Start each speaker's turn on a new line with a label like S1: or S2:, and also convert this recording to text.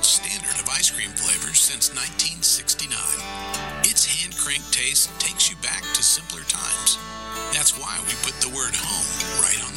S1: gold standard of ice cream flavors since 1969. Its hand-cranked taste takes you back to simpler times. That's why we put the word home right on